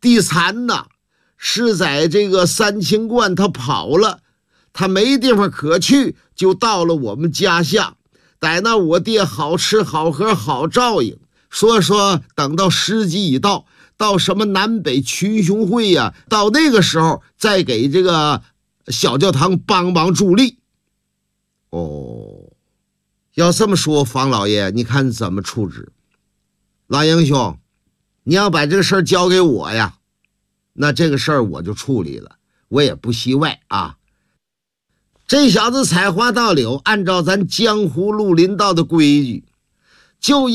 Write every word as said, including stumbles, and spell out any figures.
第三呢，是在这个三清观他跑了，他没地方可去，就到了我们家下。在那我爹好吃好喝好照应，说说等到时机一到，到什么南北群雄会呀、啊，到那个时候再给这个小教堂帮忙助力。哦，要这么说，方老爷，你看怎么处置？老英雄，你要把这个事儿交给我呀，那这个事儿我就处理了，我也不惜外啊。这小子采花盗柳，按照咱江湖绿林道的规矩，就